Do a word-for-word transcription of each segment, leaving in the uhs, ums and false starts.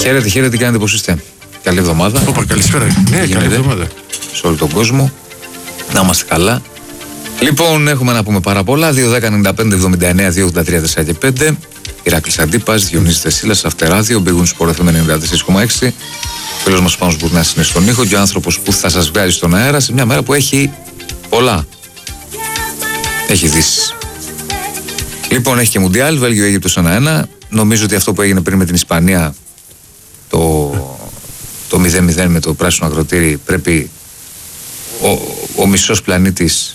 Χαίρετε, χαίρετε, τι κάνετε, πώς είστε? Καλή εβδομάδα. Όπα, καλησπέρα. Ναι, καλή εβδομάδα. Σε όλο τον κόσμο. Να είμαστε καλά. Λοιπόν, έχουμε να πούμε πάρα πολλά. δύο δέκα ενενήντα πέντε εβδομήντα εννέα δύο ογδόντα τρία τέσσερα και πέντε. Ηράκλης Αντίπας, Διονύσης Δεσίλας, Αυτεράδιο, Big Win Sport εφ εμ ενενήντα τέσσερα κόμμα έξι. Φίλος μας Πάνος Μπουρνάς είναι στον ήχο και ο άνθρωπος που θα σας βγάζει στον αέρα σε μια μέρα που έχει πολλά. Έχει ειδήσεις. Λοιπόν, έχει και Μουντιάλ, Βέλγιο Αίγυπτος ένα ένα. Νομίζω ότι αυτό που έγινε πριν με την Ισπανία, το, το μηδέν μηδέν με το πράσινο ακροτήρι, πρέπει ο, ο μισός πλανήτης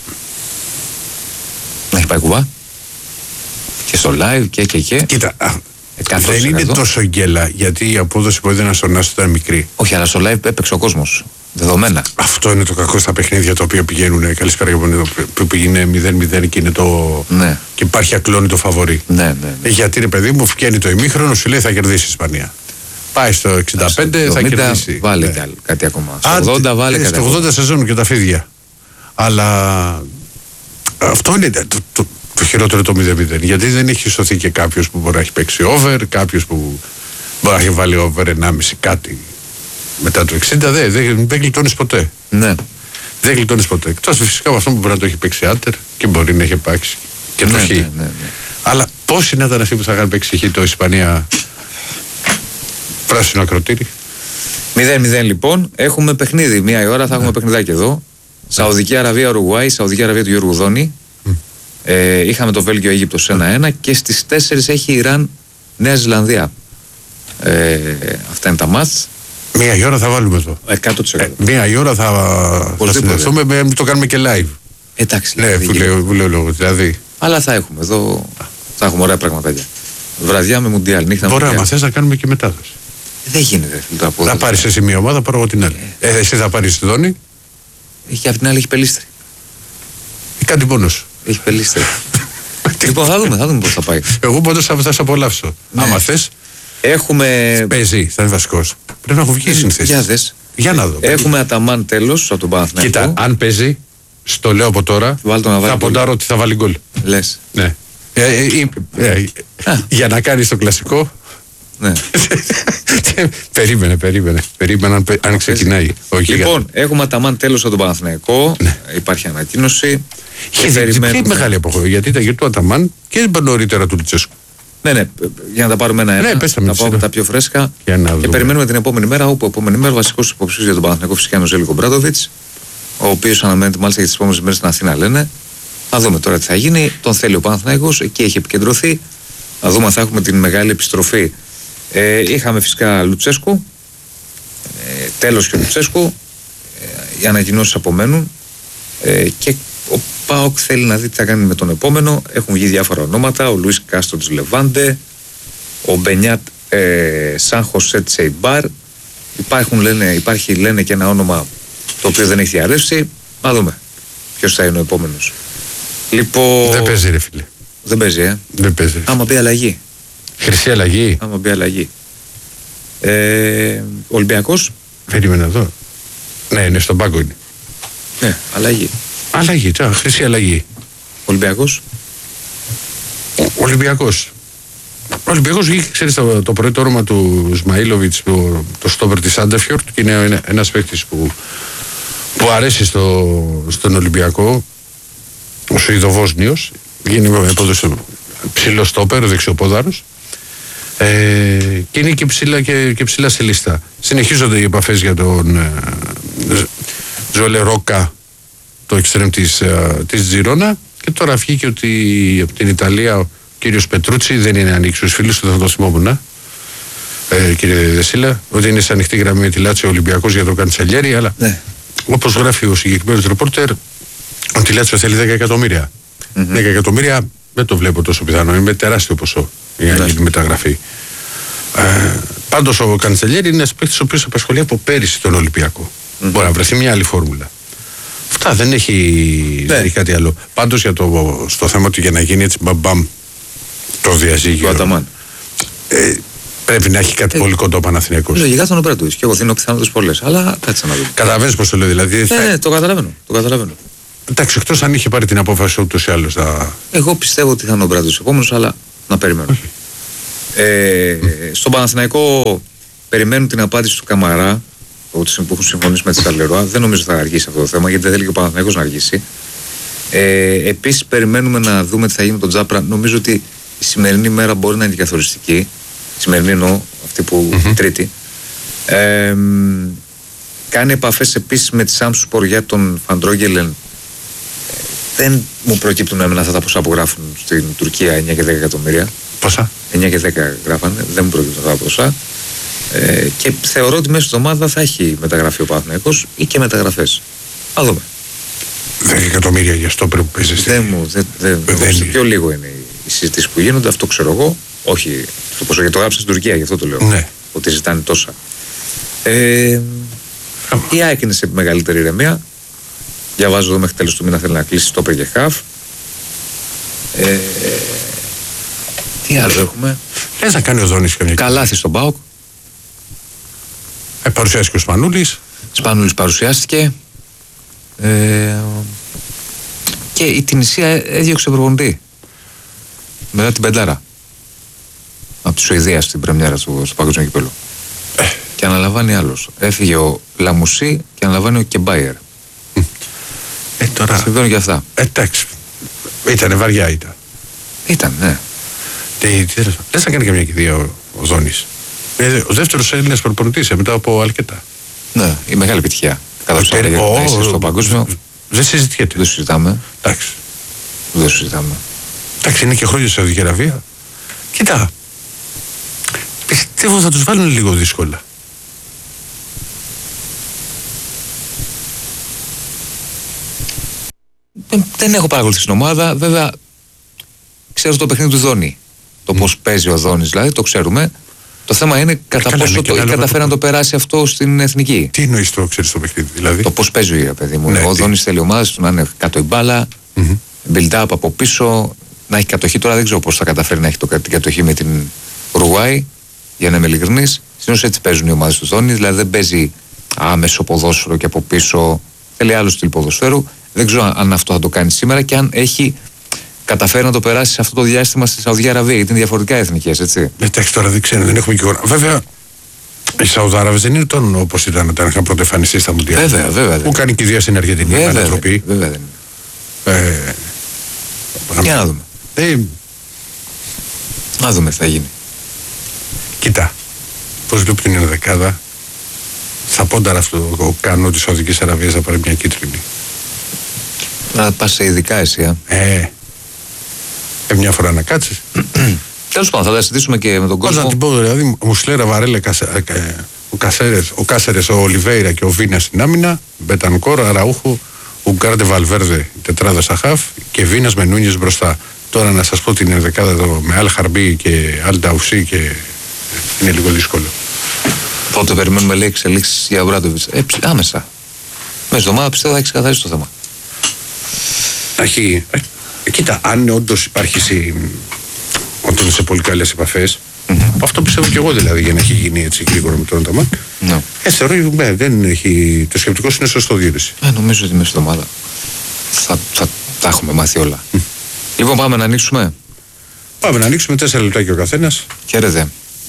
να έχει πάει κουβά. Και στο live και και και. Κοίτα, δεν είναι τόσο γκέλα, γιατί η απόδοση που έδιναν στον Άστο ήταν μικρή. Όχι, αλλά στο live έπαιξε ο κόσμος. Δεδομένα. Αυτό είναι το κακό στα παιχνίδια τα οποία πηγαίνουν. Καλησπέρα, που πήγαινε μηδέν μηδέν και είναι το. Ναι. Και υπάρχει ακλόνητο φαβορί. Ναι, ναι, ναι. Γιατί ρε παιδί μου, βγαίνει το ημίχρονο, σου λέει θα κερδίσει η Ισπανία. Πάει στο εξήντα πέντε, στο εβδομήντα, θα κερδίσει. Βάλει ναι. κάτι ακόμα. Στο ογδόντα βάλει κάτι ακόμα. Στο ογδόντα σεζόν και τα φίδια. Αλλά αυτό είναι το, το, το χειρότερο το μηδέν μηδέν. Γιατί δεν έχει σωθεί και κάποιο που μπορεί να έχει παίξει over, κάποιο που μπορεί να έχει βάλει over ενάμιση κάτι. Μετά το εξήντα δεν δε, δε γλιτώνεις ποτέ. Ναι. Δεν γλιτώνεις ποτέ. Εκτός φυσικά από αυτό που μπορεί να το έχει παίξει άντερ και μπορεί να έχει παίξει και το ναι, χ. ναι, ναι, ναι. Αλλά πόσοι να ήταν αυτοί που θα είχαν παίξει χ το Ισπανία πράσινο ακροτήρι. μηδέν μηδέν λοιπόν. Έχουμε παιχνίδι. Μία η ώρα θα έχουμε ναι. παιχνιδάκι εδώ. Σαουδική Αραβία Ουρουγουάη, Σαουδική Αραβία του Γιώργου Δόνη. Mm. Ε, είχαμε το Βέλγιο Αίγυπτος ένα ένα και στις τέσσερις έχει Ιράν Νέα Ζηλανδία. Ε, αυτά είναι τα μάτς. Μία η ώρα θα βάλουμε εδώ. εκατό τοις εκατό. Ε, μία η ώρα θα, θα συνδεθούμε, με, το κάνουμε και live. Εντάξει. Ναι, που λέω, που λέω λόγο, δηλαδή. Αλλά θα έχουμε εδώ, θα έχουμε ωραία πραγματάκια. Βραδιά με Μουντιάλ, νύχτα με Ωραία, μα θες να κάνουμε και μετάδοση. Δεν γίνεται. Θα πάρεις εσύ μία ομάδα, πάρω εγώ την άλλη. Ε, ε, εσύ θα πάρεις τη Δόνη. Και απ' την άλλη έχει πελίστρι. Ή κάτι πόνος. Έχει πελίστρι. Λοιπόν, θα δούμε, θα δούμε πώς θα πάει. Εγώ πάντως θα σε απολαύσω. Ναι. Άμα θες. Έχουμε. Παίζει, θα είναι βασικός. Πρέπει να έχω βγει συνθέσεις. Για δες. Για να δω. Έχουμε Αταμάν τέλος από τον Παναθηναϊκό. Κοίτα, αν παίζει, στο λέω από τώρα, θα ποντάρω ότι θα βάλει γκολ. Λες. Ναι. Ε, ε, ε, ε, για να κάνεις το κλασικό. Ναι. περίμενε, περίμενε. Περίμενε αν, αν ξεκινάει. Όχι, λοιπόν, για... έχουμε Αταμάν τέλος από τον Παναθηναϊκό. Ναι. Υπάρχει ανακοίνωση. Και περιμένουμε. μεγάλη αποχώρηση. Γιατί ήταν για του Αταμάν και νωρίτερα του Λουτσέσκου. Ναι, ναι, για να τα πάρουμε ένα-ένα. Ναι, πες τα να πάμε τα πιο φρέσκα. Και δούμε. Περιμένουμε την επόμενη μέρα. Όπου επόμενη μέρα βασικός υποψήφιος για τον Παναθηναϊκό φυσικά είναι ο Ζέλικο Μπράντοβιτς, ο οποίος αναμένεται μάλιστα για τις επόμενες μέρες στην Αθήνα, λένε. Θα δούμε τώρα τι θα γίνει. Τον θέλει ο Παναθηναϊκός, εκεί έχει επικεντρωθεί. Θα δούμε αν θα έχουμε την μεγάλη επιστροφή. Ε, είχαμε φυσικά Λουτσέσκου. Ε, τέλος και ο Λουτσέσκου. Ε, οι ανακοινώσεις απομένουν. Ε, και ο ΠΑΟΚ θέλει να δει τι θα κάνει με τον επόμενο. Έχουν βγει διάφορα ονόματα. Ο Λουίς Κάστρο της Λεβάντε, ο Μπενιάτ ε, Σαν Χωσέ της Εϊμπάρ. Υπάρχουν, λένε, υπάρχει λένε και ένα όνομα το οποίο δεν έχει διαρρεύσει. Να δούμε ποιος θα είναι ο επόμενος. Λοιπόν, δεν παίζει ρε φίλε. Δεν παίζει, ε. Δεν παίζει. Άμα μπει αλλαγή. Χρυσή αλλαγή. Άμα μπει αλλαγή. Ε, Ολυμπιακός. Περίμενα εδώ. Ναι, είναι στον πάγκο είναι. Ναι, αλλαγή. Αλλαγή, τώρα, χρυσή αλλαγή. Ολυμπιακός. Ο Ολυμπιακός. Ο Ολυμπιακός βγήκε, ξέρεις, το, το πρώτο όνομα του Σμαήλοβιτς, το, το στόπερ της Άντερφιορτ, και είναι ένα, ένας παίκτης που, που αρέσει στο, στον Ολυμπιακό, ο Σουηδοβόσνιος, γίνει ψηλό στόπερ, ο δεξιοπόδαρος, ε, και είναι και ψηλά, και, και ψηλά σε λίστα. Συνεχίζονται οι επαφές για τον ε, Τζολε Ρόκα, το εξτρέμ της, της Τζιρόνα, και τώρα βγήκε ότι από την Ιταλία ο κύριος Πετρούτσι δεν είναι ανοίξει στους φίλους του, θα το θυμόμουν, ε, κύριε Δεσίλα, ότι είναι σε ανοιχτή γραμμή με τη Λάτσιο Ολυμπιακός για το Καντσελιέρι, αλλά ναι. Όπως γράφει ο συγκεκριμένος ρεπόρτερ, ο τη Λάτσιο θέλει δέκα εκατομμύρια. Mm-hmm. δέκα εκατομμύρια δεν το βλέπω τόσο πιθανό, είναι τεράστιο ποσό για να γίνει μεταγραφή. Ε, πάντως ο Καντσελιέρι είναι ένας παίκτης ο οποίος απασχολεί από πέρυσι τον Ολυμπιακό. Mm-hmm. Μπορεί να βρεθεί μια άλλη φόρμουλα. Αυτά δεν έχει, ναι. δεν έχει κάτι άλλο. Πάντως για το, στο θέμα του για να γίνει έτσι μπαμπαμ το διαζύγιο. Το Αταμάν. Ε, πρέπει να έχει κάτι ε, πολύ κοντό ο Παναθηναϊκός. Λογικά θα είναι ο Πράτοβιτς. Και εγώ δίνω πιθανότητες πολλές. Αλλά κάτσε να δούμε. Καταλαβαίνεις πώς το λέω, δηλαδή. Ε, θα... ναι, το καταλαβαίνω. Το καταλαβαίνω. Εντάξει, εκτός αν είχε πάρει την απόφαση ούτως ή άλλως. Θα... Εγώ πιστεύω ότι θα είναι ο Πράτοβιτς επόμενος, αλλά να περιμένω. Ε, mm. Στον Παναθηναϊκό περιμένουν την απάντηση του Καμαρά, που έχουν συμφωνήσει με τη Σαρλερόα. Δεν νομίζω θα αργήσει αυτό το θέμα, γιατί δεν θέλει και ο Παναθηναϊκός να αργήσει. Ε, επίσης περιμένουμε να δούμε τι θα γίνει με τον Τζάπρα. Νομίζω ότι η σημερινή μέρα μπορεί να είναι καθοριστική. Η σημερινή εννοώ, αυτή που mm-hmm. τρίτη. Ε, κάνει επαφές επίσης με τη Samsung για τον Φαντρόγγελεν. Δεν μου προκύπτουν εμένα αυτά τα ποσά που γράφουν στην Τουρκία, εννιά και δέκα εκατομμύρια. Πόσα? εννιά και δέκα γράφανε, δεν μου προκύπτουν αυτά τα ποσά. Ε, και θεωρώ ότι μέσα στην εβδομάδα θα έχει μεταγραφεί ο Παναθηναϊκός ή και μεταγραφές. Θα δούμε. δέκα εκατομμύρια για στόπερ που παίζει στην. Δεν μου, δεν, δεν, δεν πιο λίγο είναι οι συζητήσεις που γίνονται, αυτό ξέρω εγώ. Όχι το ποσό, γιατί το γράψα στην Τουρκία, γι' αυτό το λέω. Ναι. Ότι ζητάνε τόσα. Ε, η ΑΕΚ είναι σε μεγαλύτερη ηρεμία. Διαβάζω εδώ μέχρι τέλος του μήνα θέλει να κλείσει στόπερ και χαφ. Ε, τι άλλο έχουμε? Λες να κάνει ο Δόνης καμιά. Καλάθι στον ΠΑΟΚ. Ε, παρουσιάστηκε ο Σπανούλης. Σπανούλης παρουσιάστηκε. Ε, και η Τινησία έδιωξε προπονητή. Μετά την πεντάρα. Από τη Σουηδία στην πρεμιέρα του στο Παγκόσμιο Κυπέλλου. Ε. Και αναλαμβάνει άλλος. Έφυγε ο Λαμουσί και αναλαμβάνει ο Κεμπάιερ. Ε, τώρα. Συμβαίνουν και αυτά. Εντάξει. Ήτανε βαριά ήταν. Ήταν, ναι. Τι, τι λες να κάνει καμιά κηδεία ο, ο Δόνης. Ε, ο δεύτερος Έλληνας προπονητής μετά από αρκετά. Ναι, η μεγάλη επιτυχία. Κατά το στο παγκόσμιο. Δεν συζητιέται. Δεν συζητάμε. Εντάξει. Δεν συζητάμε. Εντάξει, είναι και χρόνια στη Σαουδική Αραβία. Κοίτα. Πιστεύω θα τους βάλουν λίγο δύσκολα. Δεν, δεν έχω παρακολουθήσει την ομάδα. Βέβαια, ξέρω το παιχνίδι του Δόνη. Το mm. πώς παίζει ο Δόνης, δηλαδή το ξέρουμε. Το θέμα είναι κατά πόσο το, καταφέρει να το περάσει αυτό στην εθνική. Τι εννοείς το ξέρεις το παιχνίδι, δηλαδή? Το πώς παίζει, ρε παιδί μου. Ναι, ο τι? Δόνης θέλει ομάδες του να είναι κάτω η μπάλα, mm-hmm. build up από πίσω, να έχει κατοχή. Τώρα δεν ξέρω πώς θα καταφέρει να έχει το, την κατοχή με την Ουρουάη, για να είμαι ειλικρινής. Συνήθως έτσι παίζουν οι ομάδες του Δόνη, δηλαδή δεν παίζει άμεσο ποδόσφαιρο και από πίσω. Θέλει άλλο στυλ ποδοσφαίρου. Δεν ξέρω αν αυτό θα το κάνει σήμερα και αν έχει καταφέρει να το περάσει σε αυτό το διάστημα στη Σαουδική Αραβία, γιατί είναι διαφορετικά εθνικές, έτσι. Εντάξει, τώρα δεν ξέρω, δεν έχουμε και εικόνα. Βέβαια, οι Σαουδάραβες δεν είναι τον όπως ήταν όταν είχαν πρώτα εμφανιστεί στα Μουντιάλ. Βέβαια, βέβαια. Που κάνει κηδεία στην Αργεντινή, με ανατροπή. Βέβαια δεν είναι. Ε, για να δούμε. Ε, να δούμε τι θα γίνει. Κοίτα, πώς βλέπει την ενδεκάδα, θα πόνταρα αυτό ο Κανό της Σαουδικής Αραβίας να πάρει μια κίτρινη. Να πας σε ειδικά εσύ, α. Ε, ε, μια φορά να κάτσεις. Τέλος πάντων, θα τα συζητήσουμε και με τον κόσμο. Πώς να την πω, δηλαδή, Μουσλέρα, Βαρέλε, ο Κασέρες, ο Κάσερες, ο Ολιβέιρα και ο Βίνα στην άμυνα, Μπετανκόρ, Αραούχο, Ουγκάρντε Βαλβέρδε, τετράδα Σαχάφ και Βίνας με Νούνιες μπροστά. Τώρα να σας πω την ενδεκάδα εδώ με Αλ Χαρμπί και Αλ Νταουσί και είναι λίγο δύσκολο. Πότε περιμένουμε, λέει, εξελίξεις για Ομπράντοβιτς? Ε, άμεσα. Μέσα εβδομάδα πιστεύω θα έχει ξεκαθαρίσει το θέμα. Έχει, ε, κοίτα, αν όντως υπάρχει συ, όταν είναι σε πολύ καλές επαφές, mm-hmm. αυτό πιστεύω και εγώ δηλαδή για να έχει γίνει έτσι γρήγορα με τον Αταμάν. No. Ε, θεωρώ ναι, δεν έχει. Το σκεπτικό είναι σωστό διοίκηση. Ε, νομίζω ότι μέσα στην εβδομάδα θα, θα τα έχουμε μάθει όλα. Mm. Λοιπόν, πάμε να ανοίξουμε. Πάμε να ανοίξουμε, τέσσερα λεπτάκια ο καθένας. Χαίρετε.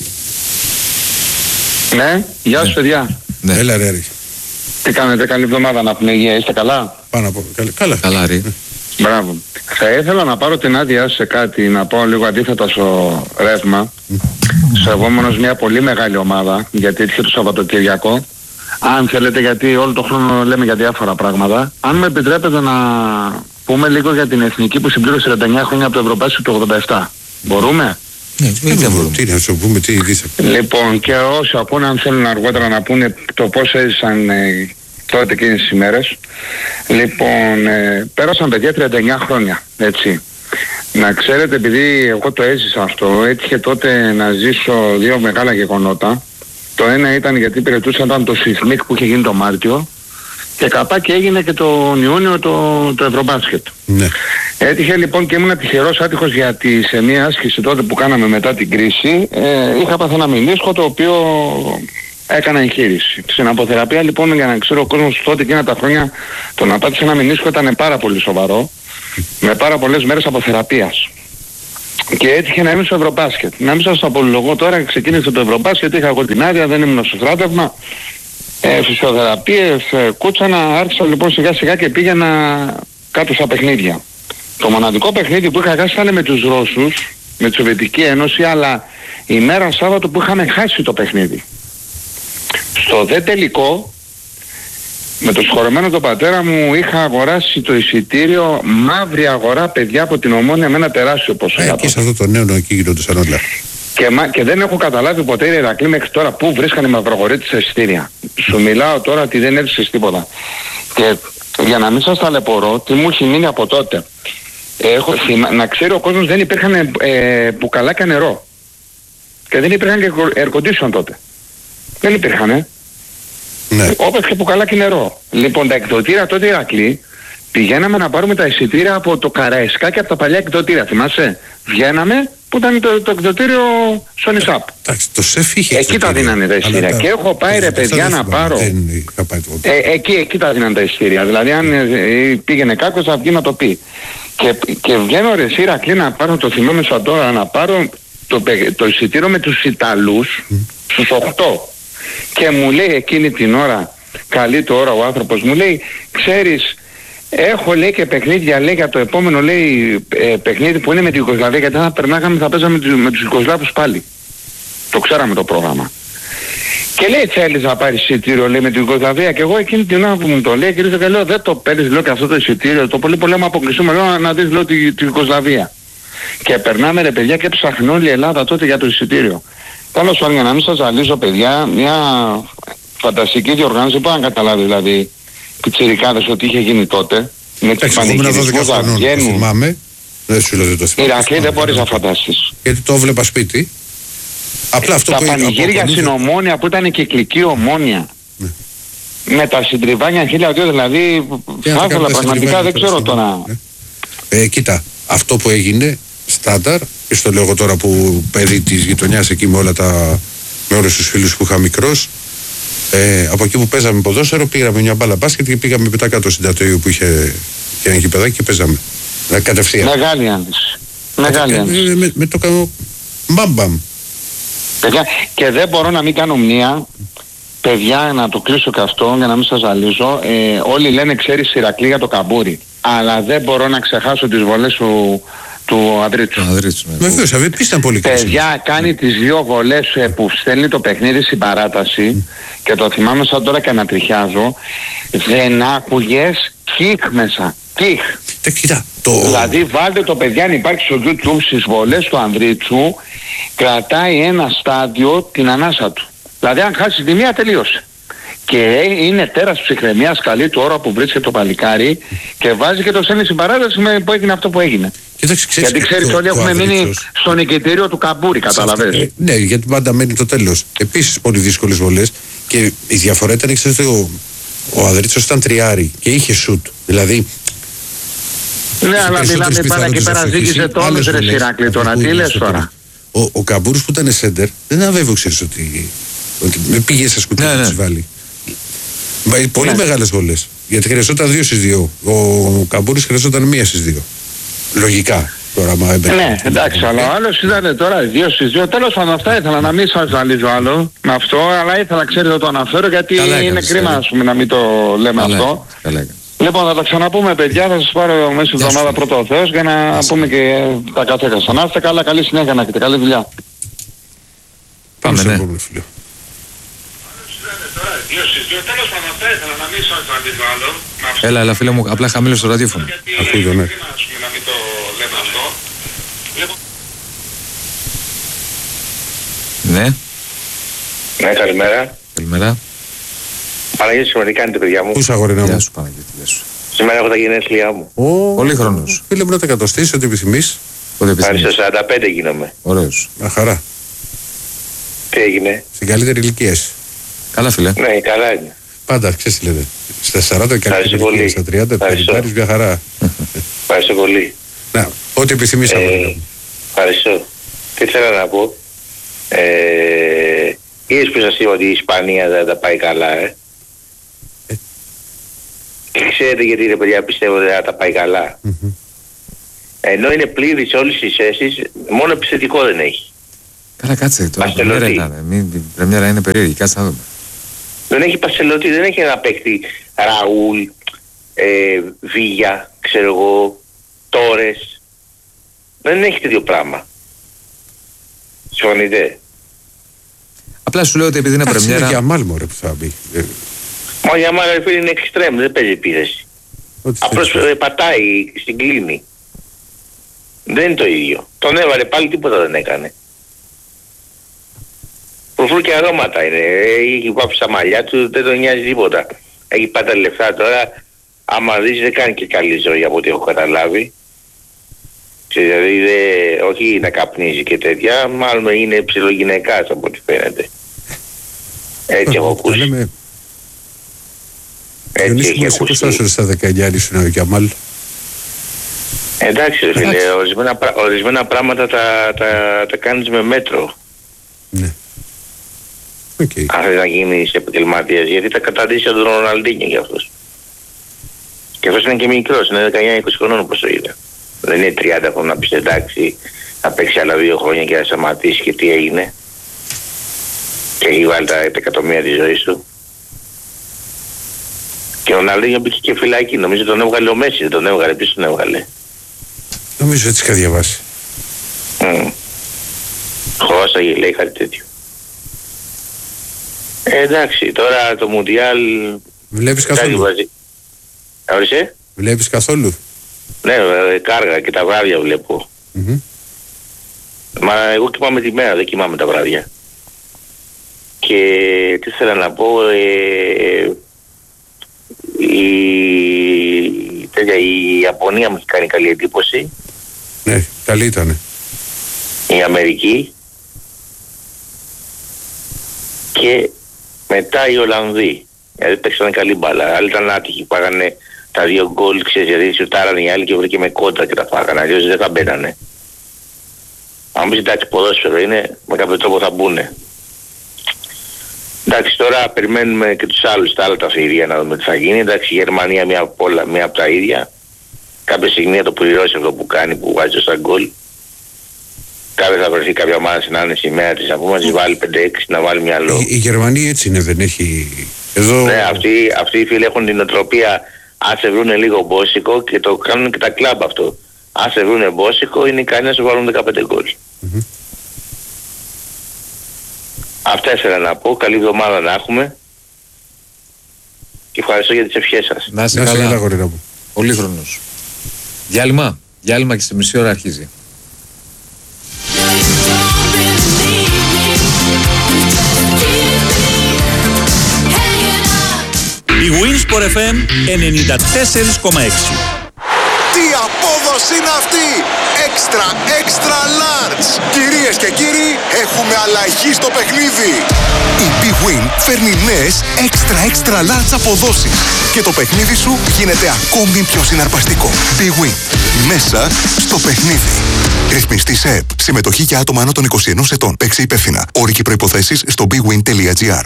Ναι, γεια σου, παιδιά. Ναι. Έλα, ρε, ρε. Τι κάνετε, καλή εβδομάδα να πούμε, υγεία, είστε καλά? Πάνω από καλά. Καλά, καλά ρε. Μπράβο. Θα ήθελα να πάρω την άδειά σε κάτι, να πω λίγο αντίθετα στο ρεύμα. Mm. Σεβόμενος μια πολύ μεγάλη ομάδα, γιατί ήρθε το Σαββατοκυριακό. Αν θέλετε, γιατί όλο τον χρόνο λέμε για διάφορα πράγματα. Αν με επιτρέπετε να πούμε λίγο για την εθνική που συμπλήρωσε τριάντα εννιά χρόνια από το Ευρωπαϊκό του ογδόντα επτά. Μπορούμε? Ναι, δεν μπορούμε. Τι να σου πούμε, τι ειδήσει. Λοιπόν, και όσοι ακούνε, αν θέλουν αργότερα να πούνε το πώς έζησαν ε, τότε εκείνες τις ημέρες. Λοιπόν, ε, πέρασαν παιδιά τριάντα εννιά χρόνια, έτσι. Να ξέρετε, επειδή εγώ το έζησα αυτό, έτυχε τότε να ζήσω δύο μεγάλα γεγονότα. Το ένα ήταν γιατί υπηρετούσαν το Σισμίκ που είχε γίνει το Μάρτιο και καπάκι έγινε και τον Ιούνιο το, το Ευρωμπάσκετ. Ναι. Έτυχε λοιπόν και ήμουν τυχερός άτυχος γιατί σε μια άσκηση τότε που κάναμε μετά την κρίση ε, είχα πάθει ένα μηνίσκο το οποίο έκανα εγχείρηση. Στην αποθεραπεία λοιπόν, για να ξέρω ο κόσμος τότε εκείνα τα χρόνια, το να πάτησε ένα μηνίσκο ήταν πάρα πολύ σοβαρό, με πάρα πολλές μέρες αποθεραπείας. Και έτυχε να είμαι στο Ευρωμπάσκετ. Να μην σας το απολογώ τώρα, ξεκίνησε το Ευρωμπάσκετ, είχα εγώ την άδεια, δεν ήμουν στο στράτευμα. Ε, φυσιοθεραπείες, ε, κούτσανα, άρχισα λοιπόν σιγά σιγά και πήγαινα κάτω στα παιχνίδια. Το μοναδικό παιχνίδι που είχα χάσει ήταν με τους Ρώσους, με τη Σοβιετική Ένωση, αλλά η μέρα Σάββατο που είχαμε χάσει το παιχνίδι. Στο δε τελικό, με το συγχωρεμένο τον πατέρα μου, είχα αγοράσει το εισιτήριο, μαύρη αγορά, παιδιά, από την Ομόνια με ένα τεράστιο ποσό. Ε, εκεί σε αυτό το νέο εκεί γινόντουσαν όλα. Και, και δεν έχω καταλάβει ποτέ η Ηρακλή μέχρι τώρα πού βρίσκανε οι μαυρογορείτες στα εισιτήρια. Σου μιλάω τώρα ότι δεν έρθεις τίποτα. Και για να μην σας ταλαιπωρώ, τι μου έχει μείνει από τότε. Έχω, να ξέρει ο κόσμος, δεν υπήρχαν ε, μπουκαλάκια νερό. Και δεν υπήρχαν και air condition τότε. Δεν υπήρχαν, ε. Ναι. Όπως και μπουκαλάκι νερό. Λοιπόν, τα εκδοτήρια τότε Ηρακλή, πηγαίναμε να πάρουμε τα εισιτήρια από το Καραϊσκάκι, από τα παλιά εκδοτήρια. Θυμάσαι, βγαίναμε που ήταν το, το εκδοτήριο στο Νησάπ. Εντάξει, το ΣΕΦ είχε. Εκεί τα δίνανε τα εισιτήρια. Και έχω πάει ρε παιδιά να πάρω. Δεν είχα πάει ε, εκεί, εκεί τα δίνανε τα εισιτήρια. Δηλαδή, αν ε, πήγαινε κάποιος θα βγει να το πει. Και, και βγαίνω ρε εσύ Ηρακλή να πάρω, το θυμάμαι σαν τώρα, να πάρω το, το εισιτήριο με τους Ιταλούς mm. στους οκτώ. Και μου λέει εκείνη την ώρα, καλή του ώρα ο άνθρωπος, μου λέει, ξέρεις, έχω λέει και παιχνίδια, λέει για το επόμενο λέει ε, παιχνίδι που είναι με την Ιουγκοσλαβία, γιατί θα περνάγαμε, θα παίζαμε με, με τους Ιουγκοσλάβους πάλι. Το ξέραμε το πρόγραμμα. Και λέει, θέλεις να πάρεις εισιτήριο, λέει, με την Ιουγκοσλαβία, και εγώ εκείνη την ώρα που μου το λέει, και λέω, δεν το παίρνεις, λέω, και αυτό το εισιτήριο, το πολύ πολύ άμα αποκλειστούμε, λέω, να δεις, λέω, την τη Ιουγκοσλαβία. Και περνάμε ρε παιδιά και ψάχνει όλη η Ελλάδα τότε για το εισιτήριο. Τέλος πάντων, για να μην σας ζαλίζω παιδιά, μια φανταστική διοργάνωση, που αν καταλάβει δηλαδή πιτσιρικάδες ότι είχε γίνει τότε, με τις πανηγυρισμούς να βγαίνουν. Θυμάμαι, δεν σου λέω δεν το θυμάμαι. Ηρακλή δεν μπορείς να φανταστείς. Γιατί το έβλεπα σπίτι. Απλά αυτό τα που πανηγύρια στην Ομόνια που ήταν κυκλική Ομόνια. Ναι. Με τα συντριβάνια χίλια δύο, δηλαδή θα ήθελα πραγματικά, δεν ξέρω τώρα. Ε, κοίτα, αυτό που έγινε στάνταρ, και στο λέω εγώ τώρα που παιδί της γειτονιάς εκεί με όλα τα, με όλους τους φίλους που είχα μικρός, ε, από εκεί που παίζαμε ποδόσφαιρο πήγαμε μια μπάλα μπάσκετ και πήγαμε μετά κάτω στην Τατοίου που είχε και ένα γηπεδάκι και παίζαμε. Ε, κατευθείαν. Μεγάλη άνδυση. Μεγάλη άνδυση. Με, με, με το κάνω μπαμπαμ. Παιδιά, και δεν μπορώ να μην κάνω μνήα, παιδιά, να το κλείσω και αυτό για να μην σας ζαλίζω. Ε, όλοι λένε ξέρεις Ηρακλή για το καμπούρι, αλλά δεν μπορώ να ξεχάσω τις βολές του, του Ανδρίτσου. Ναι. Βεβαίως, επίσης ήταν πολύ καλή. Παιδιά, κάνει τις δύο βολές που στέλνει το παιχνίδι στην παράταση mm. και το θυμάμαι σαν τώρα και ανατριχιάζω, δεν άκουγες κιχ μέσα. Κιχ. Κοίτα, το... Δηλαδή βάλτε το παιδιά αν υπάρχει στο YouTube στις βολές του Ανδρίτσου, κρατάει ένα στάδιο την ανάσα του. Δηλαδή αν χάσει τη μία τελείωσε. Και είναι τέρας ψυχραιμίας, καλή του ώρα που βρίσκεται το παλικάρι και βάζει και το στέλνει στην παράταση με που έγινε αυτό που έγινε. Κοίταξε, ξέρεις, γιατί ξέρεις όλοι έχουμε μείνει στο νικητήριο του καμπούρι, καταλαβαίνεις. Ε, ναι, γιατί πάντα μένει το τέλος. Επίσης πολύ δύσκολες βολές και η διαφορά ήταν, ξέρεις, ο, ο Ανδρίτσος ήταν τριάρι και είχε σουτ. Δηλαδή ναι, αλλά μιλάμε πάρα και πέρα ζήγησε το όλους ρε Ηρακλή τώρα, τι λες τώρα. Ο, ο Καμπούρης που ήταν σέντερ δεν ήταν βέβαιο, ξέρεις, ότι, ότι με πήγε σε σκουτί να τις βάλει. Πολύ ναι. μεγάλες βολές. Γιατί χρειαζόταν δύο στις δύο. Ο, ο Καμπούρης χρειαζόταν μία στις δύο. Λογικά. Τώρα, μα έμπαινε. Ναι, εντάξει, αλλά ο άλλος ήταν τώρα δύο στις δύο. Τέλος πάντων, αυτά ήθελα να μην σας ζαλίζω άλλο με αυτό, αλλά ήθελα, ξέρετε, να το αναφέρω γιατί καλά είναι έκανες, κρίμα, ας πούμε, να μην το λέμε καλά, αυτό. Καλά, λοιπόν, θα τα ξαναπούμε, παιδιά. Θα σας πάρω μέσα στην εβδομάδα πρώτο ο Θεός για να Άς. πούμε και τα καθέκασα. Να είστε καλά, καλή συνέχεια να έχετε, καλή δουλειά. Πάμε, ναι. Έλα, έλα φίλε μου, απλά χαμήλωσε το ραδιόφωνο. Ακούγεται, ναι. Ναι. Ναι, καλημέρα. Καλημέρα. Παναγιώτη, σήμερα τι κάνετε, παιδιά μου? Πού είσαι, αγόρι μου? Γεια σου, Παναγιώτη, γεια σου. Σήμερα έχω τα γενέθλιά μου. Oh, πολύ χρόνος. Φίλε μου, να τα εκατοστήσεις, ό,τι επιθυμείς. Ευχαριστώ, σαράντα πέντε γίνομαι. Ωραίος. Μια χαρά. Τι έγινε? Στην καλύτερη ηλικία. Καλά, φίλε. Ναι, καλά είναι. Πάντα, ξέρεις τι λέτε. Στα σαράντα και κάτι, στα τριάντα, πάρεις μια χαρά. Ευχαριστώ πολύ. Να, ό,τι επιθυμείς, αγόρι μου. Ευχαριστώ. Τι ήθελα να πω. Ε, είδες που σας είπα ότι η Ισπανία δεν τα πάει καλά, ε. ε. Και ξέρετε γιατί, ρε παιδιά, πιστεύω ότι δεν τα πάει καλά. Mm-hmm. Ενώ είναι πλήρη σε όλες τις θέσεις, μόνο επιθετικό δεν έχει. Καλά, κάτσε τώρα. Η πρεμιέρα ήταν. Μην, η πρεμιέρα είναι περίεργη. Κάτσε να δούμε. Δεν έχει Πασελωτή, δεν έχει ένα παίκτη Ραούλ, ε, Βίγια, ξέρω εγώ, Τόρες. Δεν έχει τέτοιο πράγμα. Συμφωνείτε? Απλά σου λέω ότι επειδή είναι Κάτσε, πρεμιέρα. είναι και αμάλμο ρε που θα μπει. Ε, Μα για μάλλον φίλοι είναι εξτρέμ, δεν παίζει επίθεση. ό,τι Απλώς θέλεις. ε, πατάει στην κλίνη. Δεν είναι το ίδιο. Τον έβαλε πάλι, τίποτα δεν έκανε. Προφού και αρώματα είναι. Έχει βάψει τα μαλλιά του, δεν τον νοιάζει τίποτα. Έχει πάει τα λεφτά τώρα. Άμα δεις δεν κάνει και καλή ζωή από ό,τι έχω καταλάβει. Δηλαδή δε, όχι να καπνίζει και τέτοια, μάλλον είναι ψιλογυναικάς από ό,τι φαίνεται. Έτσι έχω Τα ακούσει. λέμε, Έτσι Διονύση έχει μου, εσύ ακούσει. πόσα στα δεκαεννιά σου είναι ο Κιαμάλ. Εντάξει ρε φίλε, Εντάξει. ορισμένα, πρά- ορισμένα πράγματα τα, τα, τα κάνεις με μέτρο. Ναι. Οκ. Αν θες να γίνεις επαγγελματίας, γιατί τα καταντήσει τον Ροναλντίνιο για αυτός. Και αυτός είναι και μικρός, είναι δεκαεννιά είκοσι χρονών όπως το είδα. Δεν είναι τριάντα χρόνων να πεις εντάξει, να παίξει άλλα δύο χρόνια και να σταματήσει και τι έγινε. Και έχει βάλει τα, τα εκατομμύρια της ζωής του. Και ο Ροναλντίνιο μπήκε και φυλακή, νομίζω τον έβγαλε ο Μέση, δεν τον έβγαλε, ποιος τον έβγαλε. Νομίζω έτσι είχα διαβάσει. Mm. Χώσαγε, λέει κάτι τέτοιο. Ε, εντάξει, τώρα το Μουντιάλ... Βλέπεις κάτι καθόλου. βάζει. Ορίστε. Βλέπεις καθόλου. Ναι, ε, κάργα και τα βράδια βλέπω. Μμμ. Μα εγώ κοιμάμαι τη μέρα, δεν κοιμάμαι τα βράδια. Και τι θέλω να πω, ε, η, τέτοια, η Ιαπωνία μου έχει κάνει καλή εντύπωση, Ναι, καλή ήτανε. η Αμερική και μετά οι Ολλανδοί. Δηλαδή παίξανε καλή μπάλα, άλλοι ήταν άτυχοι, πάγανε τα δύο γκολ, ξέρεις, γιατί σουτάρανε οι άλλοι και βρήκε με κόντρα και τα φάγανε, αλλιώς δεν θα μπαίνανε. Αν πεις εντάξει ποδόσφαιρο είναι, με κάποιο τρόπο θα μπουνε. Εντάξει, τώρα περιμένουμε και τους άλλους, τα άλλα τα αφηρία να δούμε τι θα γίνει. Εντάξει, η Γερμανία μία από, όλα, μία από τα ίδια. Κάποια στιγμή θα το πληρώσει αυτό που κάνει, που βάζει στα γκολ. Κάποια θα βρεθεί κάποια ομάδα στην άνεση μέρα της, να πούμε, να της βάλει πέντε έξι, να βάλει μυαλό. Η, η Γερμανία έτσι είναι, δεν έχει. Εδώ. Ναι, αυτοί, αυτοί οι φίλοι έχουν την οτροπία, αν σε βρούνε λίγο μπόσικο, και το κάνουν και τα κλαμπ αυτό. Αν σε βρούνε μπόσικο, είναι ικανοί να σου βάλουν δεκαπέντε γκολ. Μμμ. Αυτά ήθελα να πω. Καλή εβδομάδα να έχουμε. Και ευχαριστώ για τις ευχές σας. Να είσαι Να σε καλά, καλά. γορίνα μου. Πολύχρονος. Διάλειμμα. Διάλειμμα και στη μισή ώρα αρχίζει. Η Winsport εφ εμ ενενήντα τέσσερα κόμμα έξι. Τι απόδοση είναι αυτή! Έξτρα, έξτρα large! Κυρίες και κύριοι, έχουμε αλλαγή στο παιχνίδι! Η Big Win φέρνει νέες έξτρα, έξτρα large αποδόσεις και το παιχνίδι σου γίνεται ακόμη πιο συναρπαστικό. Big Win. Μέσα στο παιχνίδι. Ρυθμιστή ΕΕΠ. Συμμετοχή για άτομα άνω των είκοσι ενός ετών. Παίξε υπεύθυνα. Όροι και προϋποθέσεις στο bigwin τελεία gr.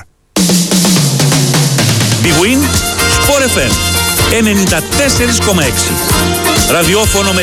Big Win Sport εφ εμ ενενήντα τέσσερα κόμμα έξι. Ραδιόφωνο με